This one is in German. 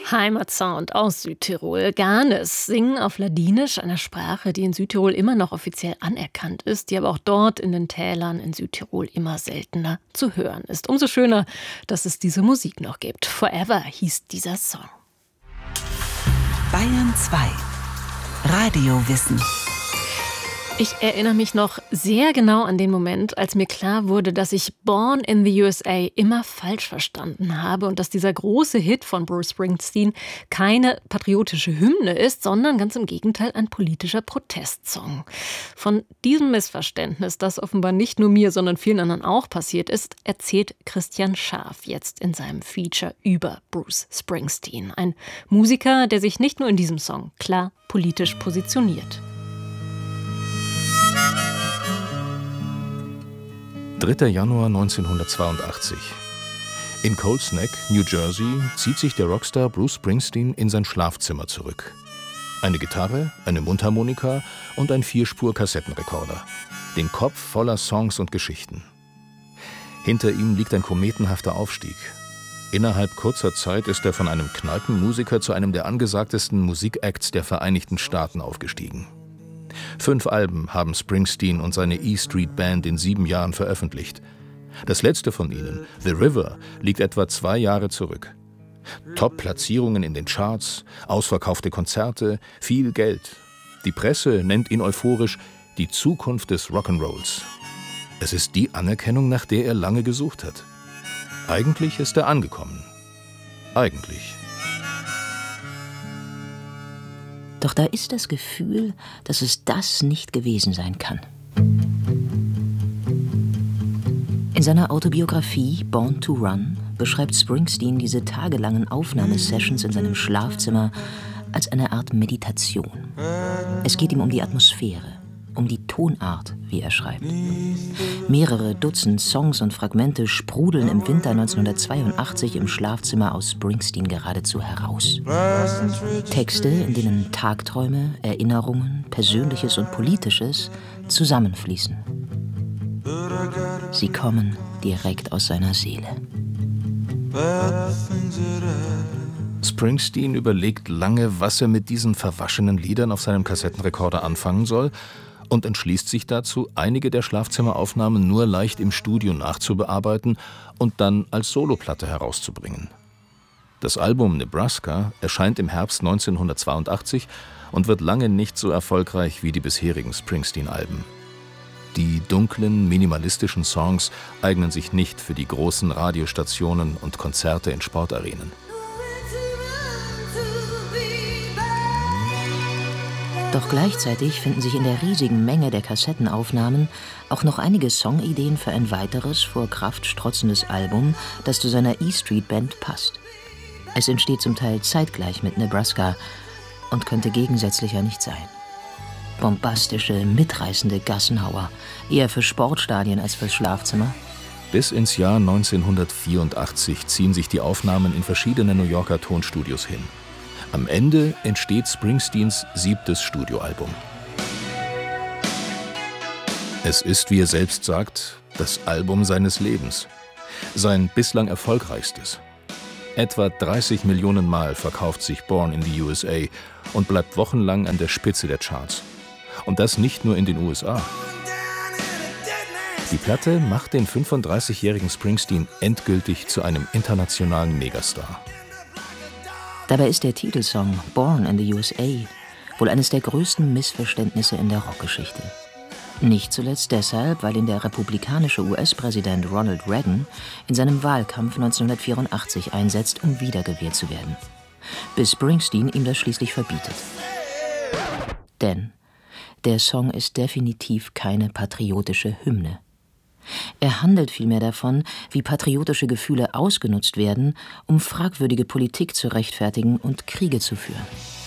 Heimatsound aus Südtirol. Ganes singen auf Ladinisch, einer Sprache, die in Südtirol immer noch offiziell anerkannt ist, die aber auch dort in den Tälern in Südtirol immer seltener zu hören ist. Umso schöner, dass es diese Musik noch gibt. Forever hieß dieser Song. Bayern 2 Radiowissen. Ich erinnere mich noch sehr genau an den Moment, als mir klar wurde, dass ich Born in the USA immer falsch verstanden habe und dass dieser große Hit von Bruce Springsteen keine patriotische Hymne ist, sondern ganz im Gegenteil ein politischer Protestsong. Von diesem Missverständnis, das offenbar nicht nur mir, sondern vielen anderen auch passiert ist, erzählt Christian Scharf jetzt in seinem Feature über Bruce Springsteen. Ein Musiker, der sich nicht nur in diesem Song klar politisch positioniert. 3. Januar 1982. In Cold Snack, New Jersey, zieht sich der Rockstar Bruce Springsteen in sein Schlafzimmer zurück. Eine Gitarre, eine Mundharmonika und ein 4-Spur-Kassettenrekorder. Den Kopf voller Songs und Geschichten. Hinter ihm liegt ein kometenhafter Aufstieg. Innerhalb kurzer Zeit ist er von einem Kneipenmusiker zu einem der angesagtesten Musikacts der Vereinigten Staaten aufgestiegen. 5 Alben haben Springsteen und seine E Street Band in 7 Jahren veröffentlicht. Das letzte von ihnen, The River, liegt etwa 2 Jahre zurück. Top-Platzierungen in den Charts, ausverkaufte Konzerte, viel Geld. Die Presse nennt ihn euphorisch die Zukunft des Rock'n'Rolls. Es ist die Anerkennung, nach der er lange gesucht hat. Eigentlich ist er angekommen. Eigentlich. Doch da ist das Gefühl, dass es das nicht gewesen sein kann. In seiner Autobiografie Born to Run beschreibt Springsteen diese tagelangen Aufnahmesessions in seinem Schlafzimmer als eine Art Meditation. Es geht ihm um die Atmosphäre, um die Tonart, wie er schreibt. Mehrere Dutzend Songs und Fragmente sprudeln im Winter 1982 im Schlafzimmer aus Springsteen geradezu heraus. Texte, in denen Tagträume, Erinnerungen, Persönliches und Politisches zusammenfließen. Sie kommen direkt aus seiner Seele. Springsteen überlegt lange, was er mit diesen verwaschenen Liedern auf seinem Kassettenrekorder anfangen soll und entschließt sich dazu, einige der Schlafzimmeraufnahmen nur leicht im Studio nachzubearbeiten und dann als Soloplatte herauszubringen. Das Album Nebraska erscheint im Herbst 1982 und wird lange nicht so erfolgreich wie die bisherigen Springsteen-Alben. Die dunklen, minimalistischen Songs eignen sich nicht für die großen Radiostationen und Konzerte in Sportarenen. Doch gleichzeitig finden sich in der riesigen Menge der Kassettenaufnahmen auch noch einige Songideen für ein weiteres, vor Kraft strotzendes Album, das zu seiner E Street Band passt. Es entsteht zum Teil zeitgleich mit Nebraska und könnte gegensätzlicher nicht sein. Bombastische, mitreißende Gassenhauer, eher für Sportstadien als fürs Schlafzimmer. Bis ins Jahr 1984 ziehen sich die Aufnahmen in verschiedene New Yorker Tonstudios hin. Am Ende entsteht Springsteens 7. Studioalbum. Es ist, wie er selbst sagt, das Album seines Lebens. Sein bislang erfolgreichstes. Etwa 30 Millionen Mal verkauft sich Born in the USA und bleibt wochenlang an der Spitze der Charts. Und das nicht nur in den USA. Die Platte macht den 35-jährigen Springsteen endgültig zu einem internationalen Megastar. Dabei ist der Titelsong Born in the USA wohl eines der größten Missverständnisse in der Rockgeschichte. Nicht zuletzt deshalb, weil ihn der republikanische US-Präsident Ronald Reagan in seinem Wahlkampf 1984 einsetzt, um wiedergewählt zu werden. Bis Springsteen ihm das schließlich verbietet. Denn der Song ist definitiv keine patriotische Hymne. Er handelt vielmehr davon, wie patriotische Gefühle ausgenutzt werden, um fragwürdige Politik zu rechtfertigen und Kriege zu führen.